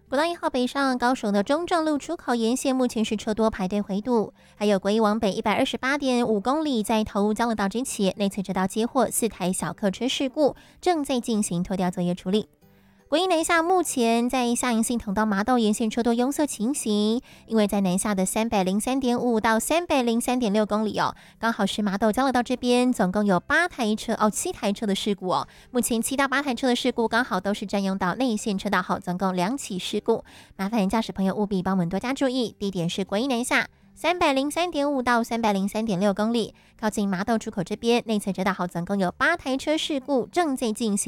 国道1号北上高雄的中正路出口沿线目前是车多排队回堵，还有国一往北128.5公里，在桃屋交流道之前内侧车道接获4台小客车事故，正在进行拖吊作业处理。国一南下目前在下营系统到麻豆沿线车多拥塞情形，因为在南下的303.5到303.6公里刚好是麻豆交流道这边总共有7台车的事故目前7到8台车的事故刚好都是占用到内线车道总共2起事故，麻烦驾驶朋友务必帮我们多加注意。地点是国一南下303.5到303.6公里，靠近麻豆出口这边内侧车道总共有8台车事故正在进行。